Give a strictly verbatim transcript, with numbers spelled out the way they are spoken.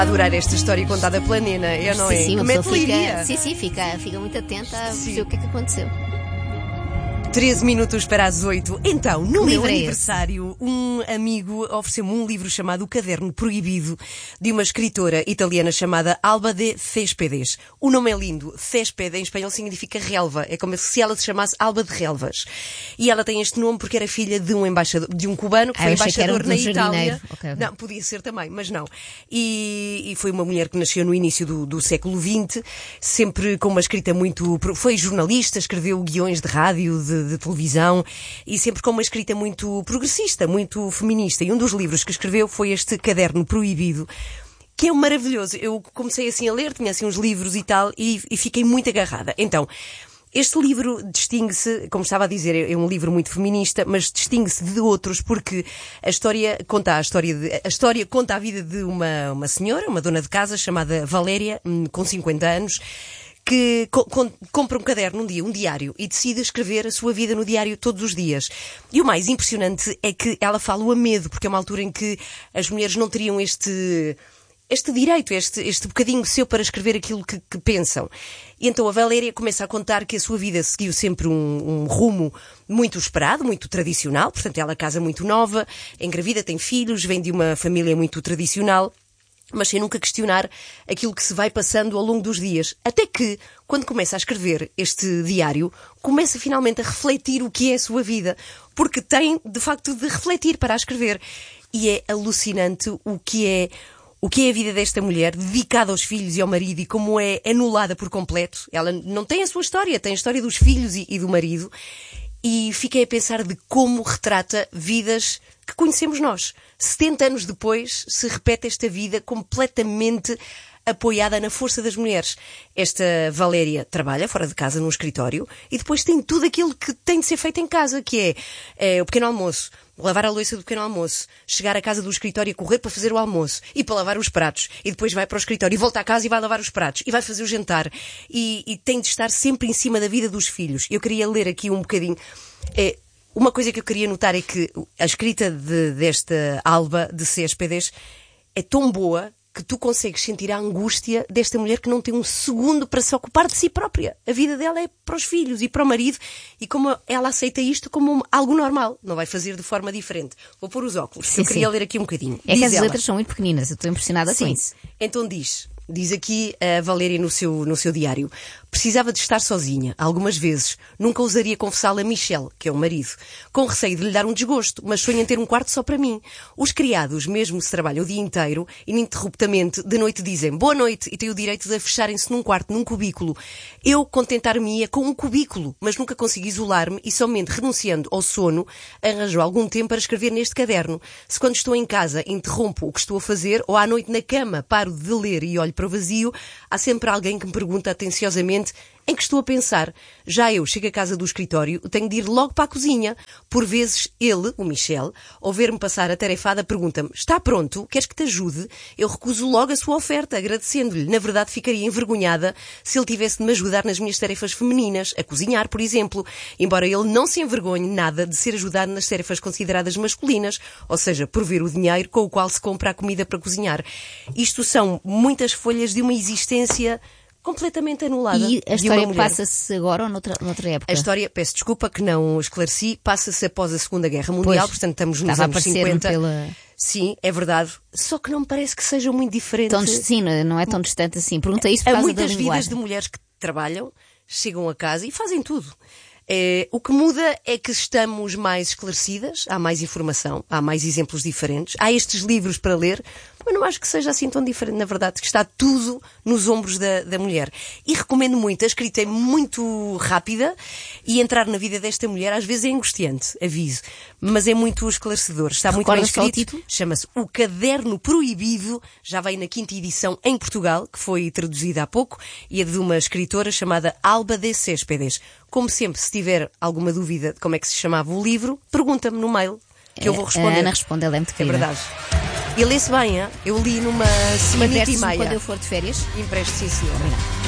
Adorar esta história contada pela Nena, é, não sim, é? sim, uma Como é pessoa que fica, iria? sim, sim, fica, fica muito atenta a Sim. perceber o que é que aconteceu. treze minutos para as oito. Então, no Que meu livro é aniversário, um amigo ofereceu-me um livro chamado O Caderno Proibido, de uma escritora italiana chamada Alba de Céspedes. O nome é lindo. Céspede em espanhol significa relva. É como se ela se chamasse Alba de Relvas. E ela tem este nome porque era filha de um embaixador, de um cubano que Ah, foi eu achei que era um embaixador na do Itália. jardineiro. Okay, okay. Não, podia ser também, mas não. E, e foi uma mulher que nasceu no início do, do século vinte, sempre com uma escrita muito... Foi jornalista, escreveu guiões de rádio, de, de televisão, e sempre com uma escrita muito progressista, muito feminista. E um dos livros que escreveu foi este Caderno Proibido, que é um maravilhoso. Eu comecei assim a ler, tinha assim uns livros e tal, e, e fiquei muito agarrada. Então, este livro distingue-se, como estava a dizer, é um livro muito feminista, mas distingue-se de outros porque a história conta a história de, a história conta a vida de uma, uma senhora, uma dona de casa chamada Valéria, com cinquenta anos, que co- com- compra um caderno um dia, um diário, e decide escrever a sua vida no diário todos os dias. E o mais impressionante é que ela fala o a medo, porque é uma altura em que as mulheres não teriam este... este direito, este, este bocadinho seu para escrever aquilo que, que pensam. E então a Valéria começa a contar que a sua vida seguiu sempre um, um rumo muito esperado, muito tradicional. Portanto, ela casa muito nova, engravida, tem filhos, vem de uma família muito tradicional, mas sem nunca questionar aquilo que se vai passando ao longo dos dias. Até que, quando começa a escrever este diário, começa finalmente a refletir o que é a sua vida. Porque tem, de facto, de refletir para a escrever. E é alucinante o que é... O que é a vida desta mulher, dedicada aos filhos e ao marido, e como é anulada por completo. Ela não tem a sua história, tem a história dos filhos e, e do marido. E fiquei a pensar de como retrata vidas que conhecemos nós. setenta anos depois, se repete esta vida completamente apoiada na força das mulheres. Esta Valéria trabalha fora de casa num escritório e depois tem tudo aquilo que tem de ser feito em casa, que é, é o pequeno almoço, lavar a louça do pequeno almoço, chegar à casa do escritório e correr para fazer o almoço e para lavar os pratos, e depois vai para o escritório e volta à casa e vai lavar os pratos e vai fazer o jantar, e, e tem de estar sempre em cima da vida dos filhos. Eu queria ler aqui um bocadinho. É, uma coisa que eu queria notar é que a escrita de, desta Alba de Céspedes é tão boa que tu consegues sentir a angústia desta mulher que não tem um segundo para se ocupar de si própria. A vida dela é para os filhos e para o marido, e como ela aceita isto como algo normal, não vai fazer de forma diferente. Vou pôr os óculos, Sim, eu queria sim. ler aqui um bocadinho. É Diz que as ela. letras são muito pequeninas, eu estou impressionada Sim. com isso. Então diz, diz aqui a Valéria no seu, no seu diário: precisava de estar sozinha, algumas vezes. Nunca ousaria confessá-lo a Michel, que é o marido, com receio de lhe dar um desgosto, mas sonho em ter um quarto só para mim. Os criados, mesmo se trabalham o dia inteiro, ininterruptamente, de noite dizem boa noite e têm o direito de fecharem-se num quarto, num cubículo. Eu contentar-me-ia com um cubículo, mas nunca consigo isolar-me e somente renunciando ao sono arranjo algum tempo para escrever neste caderno. Se quando estou em casa interrompo o que estou a fazer, ou à noite na cama paro de ler e olho para o vazio, há sempre alguém que me pergunta atenciosamente em que estou a pensar. Já eu chego à casa do escritório, tenho de ir logo para a cozinha. Por vezes ele, o Michel, ao ver-me passar atarefada, pergunta-me: está pronto? Queres que te ajude? Eu recuso logo a sua oferta, agradecendo-lhe. Na verdade, ficaria envergonhada se ele tivesse de me ajudar nas minhas tarefas femininas, a cozinhar, por exemplo, embora ele não se envergonhe nada de ser ajudado nas tarefas consideradas masculinas, ou seja, prover o dinheiro com o qual se compra a comida para cozinhar. Isto são muitas folhas de uma existência completamente anulada. E a de uma história mulher. passa-se agora ou noutra, noutra época? A história, peço desculpa que não esclareci, passa-se após a Segunda Guerra Mundial, Pois, portanto estamos nos estava a anos aparecer-me cinquenta. pela... Sim, é verdade. Só que não me parece que seja muito diferente. Tão, sim, não é tão distante assim. Pergunta isso por Há causa muitas da vidas linguagem. de mulheres que trabalham, chegam a casa e fazem tudo. É, o que muda é que estamos mais esclarecidas, há mais informação, há mais exemplos diferentes, há estes livros para ler, mas não acho que seja assim tão diferente, na verdade, que está tudo nos ombros da, da mulher. E recomendo muito, a escrita é muito rápida e entrar na vida desta mulher às vezes é angustiante, aviso, mas é muito esclarecedor, está muito bem Recorda só o escrito. título? Chama-se O Caderno Proibido, já veio na quinta edição em Portugal, que foi traduzida há pouco, e é de uma escritora chamada Alba de Céspedes. Como sempre, se tiver alguma dúvida de como é que se chamava o livro, pergunta-me no mail, que eu vou responder. A Ana responde, ela é muito É querida. verdade. E lê-se bem, hein? Eu li numa semana e Emprestes-me meia. quando eu for de férias? Empreste, sim, senhora.